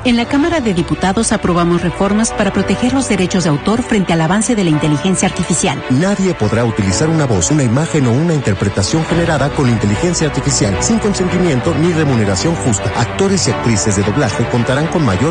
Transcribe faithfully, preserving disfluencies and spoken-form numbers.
En la Cámara de Diputados aprobamos reformas para proteger los derechos de autor frente al avance de la inteligencia artificial. Nadie podrá utilizar una voz, una imagen o una interpretación generada con inteligencia artificial sin consentimiento ni remuneración justa. Actores y actrices de doblaje contarán con mayor